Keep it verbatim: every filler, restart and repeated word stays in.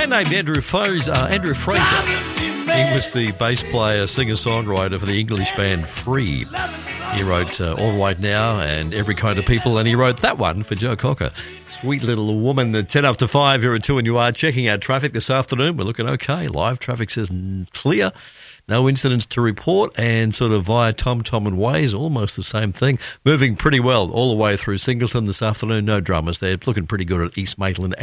man named Andrew Fraser. Uh, Andrew Fraser. He was the bass player, singer-songwriter for the English band Free. He wrote uh, All Right Now and Every Kind of People, and he wrote that one for Joe Cocker. Sweet little woman. At ten after five here at two, and you are checking out traffic this afternoon. We're looking okay. Live traffic says clear. No incidents to report, and sort of via TomTom and Waze, almost the same thing. Moving pretty well all the way through Singleton this afternoon. No dramas there. Looking pretty good at East Maitland